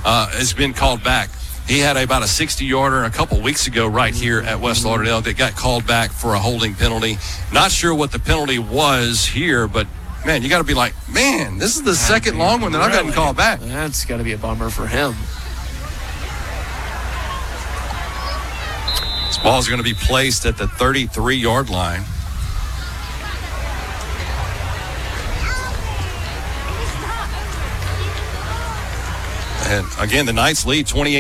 has been called back. He had about a 60-yarder a couple weeks ago right here at West Lauderdale that got called back for a holding penalty. Not sure what the penalty was here, but, man, you got to be like, man, this is the second long one that I've gotten called back. That's got to be a bummer for him. This ball is going to be placed at the 33-yard line. And, again, the Knights lead 28